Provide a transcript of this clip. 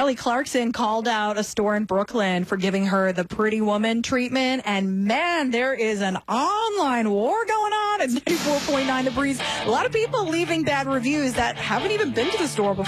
Kelly Clarkson called out a store in Brooklyn for giving her the pretty woman treatment. And man, there is an online war going on. It's 94.9 The Breeze. A lot of people leaving bad reviews that haven't even been to the store before.